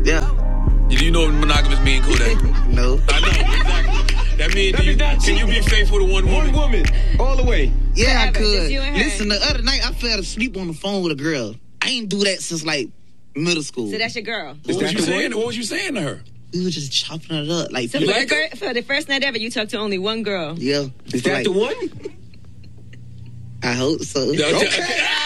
Yeah. You know what monogamous mean, Kodak? No. I know, exactly. That means can you be faithful to one woman? One woman, all the way. Yeah, I Forever, could. just you and her. Listen, the other night I fell asleep on the phone with a girl. I ain't do that since like middle school. So that's your girl. What was you saying to her? We were just chopping it up. Like, So for the first night ever, you talked to only one girl. yeah. Is that Like, the one? I hope so. Okay.